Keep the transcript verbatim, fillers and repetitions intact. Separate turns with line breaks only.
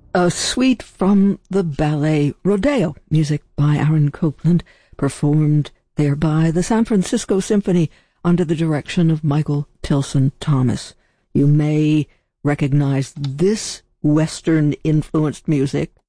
A suite from the ballet Rodeo, music by Aaron Copland, performed there by the San Francisco Symphony under the direction of Michael Tilson Thomas. You may recognize this Western-influenced music